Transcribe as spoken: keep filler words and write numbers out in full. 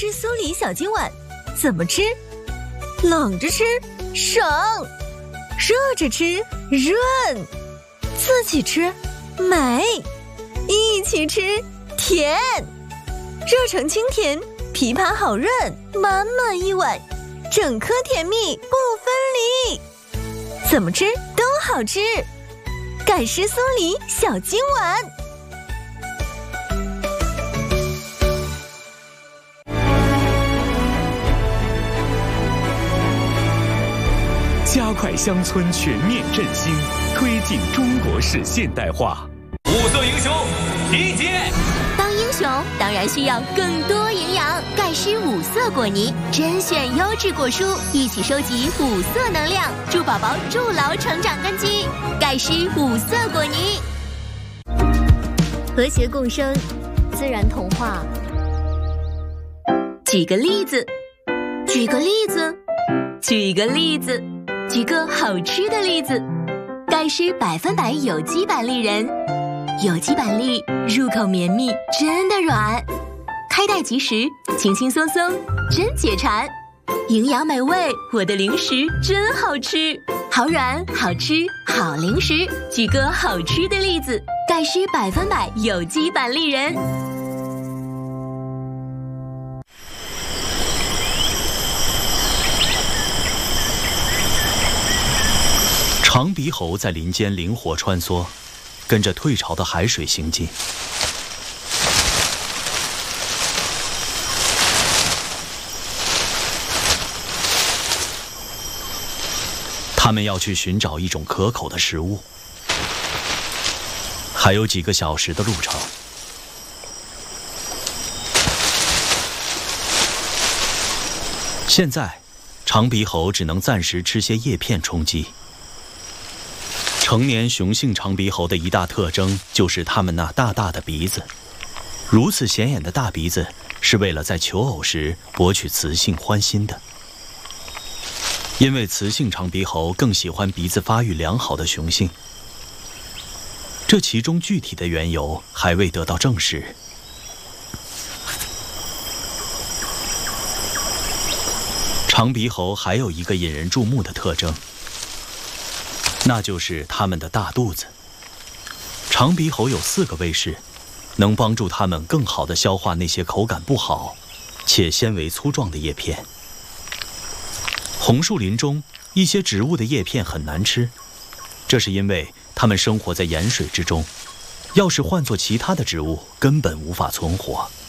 湿酥梨小金碗，怎么吃？冷着吃省，热着吃润，自己吃美，一起吃甜。热成清甜，枇杷好润，满满一碗，整颗甜蜜不分离。怎么吃都好吃，盖湿酥梨小金碗。 加快乡村全面振兴，推进中国式现代化。 五色英雄集结！ 当英雄当然需要更多营养，盖湿五色果泥，甄选优质果蔬，一起收集五色能量，助宝宝筑牢成长根基。盖湿五色果泥， 和谐共生，自然童话。 举个例子，举个例子，举个例子。举个好吃的例子，盖湿百分百有机板栗仁，有机板栗入口绵密，真的软，开袋即食，轻轻松松，真解馋，营养美味，我的零食真好吃，好软好吃好零食。举个好吃的例子，盖湿百分百有机板栗仁。 长鼻猴在林间灵活穿梭，跟着退潮的海水行进。他们要去寻找一种可口的食物。还有几个小时的路程。现在，长鼻猴只能暂时吃些叶片充饥。成年雄性长鼻猴的一大特征就是它们那大大的鼻子，如此显眼的大鼻子是为了在求偶时博取雌性欢心的。因为雌性长鼻猴更喜欢鼻子发育良好的雄性，这其中具体的缘由还未得到证实。长鼻猴还有一个引人注目的特征，那就是它们的大肚子。长鼻猴有四个胃室，能帮助它们更好地消化那些口感不好且纤维粗壮的叶片。红树林中一些植物的叶片很难吃，这是因为它们生活在盐水之中，要是换作其他的植物根本无法存活。